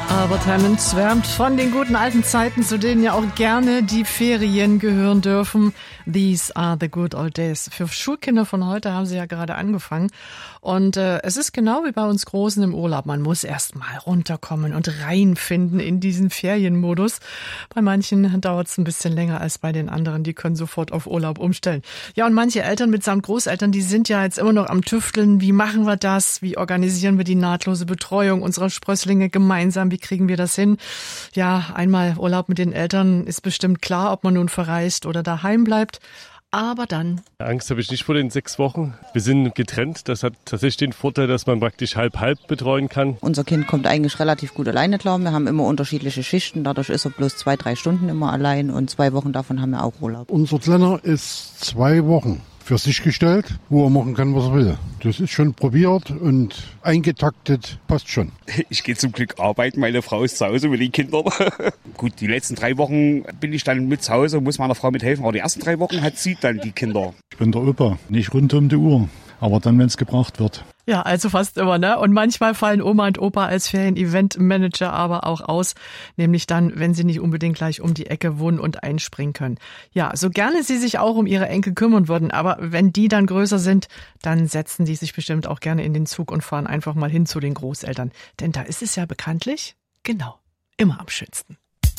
Albert Hammond schwärmt von den guten alten Zeiten, zu denen ja auch gerne die Ferien gehören dürfen. These are the good old days. Für Schulkinder von heute haben sie ja gerade angefangen. Und es ist genau wie bei uns Großen im Urlaub. Man muss erst mal runterkommen und reinfinden in diesen Ferienmodus. Bei manchen dauert es ein bisschen länger als bei den anderen. Die können sofort auf Urlaub umstellen. Ja, und manche Eltern mitsamt Großeltern, die sind ja jetzt immer noch am Tüfteln. Wie machen wir das? Wie organisieren wir die nahtlose Betreuung unserer Sprösslinge gemeinsam? Wie kriegen wir das hin? Ja, einmal Urlaub mit den Eltern ist bestimmt klar, ob man nun verreist oder daheim bleibt. Aber dann... Angst habe ich nicht vor den 6 Wochen. Wir sind getrennt. Das hat tatsächlich den Vorteil, dass man praktisch halb betreuen kann. Unser Kind kommt eigentlich relativ gut alleine klar. Wir haben immer unterschiedliche Schichten. Dadurch ist er bloß 2-3 Stunden immer allein. Und 2 Wochen davon haben wir auch Urlaub. Unser Kleiner ist 2 Wochen für sich gestellt, wo er machen kann, was er will. Das ist schon probiert und eingetaktet, passt schon. Ich gehe zum Glück arbeiten, meine Frau ist zu Hause mit den Kindern. Gut, die letzten 3 Wochen bin ich dann mit zu Hause und muss meiner Frau mithelfen. Aber die ersten 3 Wochen hat sie dann die Kinder. Ich bin der Opa, nicht rund um die Uhr, aber dann, wenn es gebraucht wird. Ja, also fast immer, ne? Und manchmal fallen Oma und Opa als Ferien-Event-Manager aber auch aus, nämlich dann, wenn sie nicht unbedingt gleich um die Ecke wohnen und einspringen können. Ja, so gerne sie sich auch um ihre Enkel kümmern würden, aber wenn die dann größer sind, dann setzen die sich bestimmt auch gerne in den Zug und fahren einfach mal hin zu den Großeltern. Denn da ist es ja bekanntlich, genau, immer am schönsten.